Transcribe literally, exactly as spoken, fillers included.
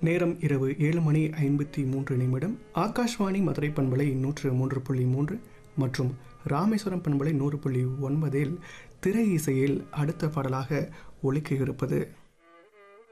நேரம் இரவு ஏழு மணி ஐம்பத்தி மூன்று நிமிடம். ஆகாஷ்வாணி மதுரை பண்பலை நூற்று மூன்று புள்ளி மூன்று மற்றும் ராமேஸ்வரம் பண்பலை நூறு புள்ளி ஒன்பதில் திரை இசையில் அடுத்த பாடலாக ஒலிக்க இருப்பது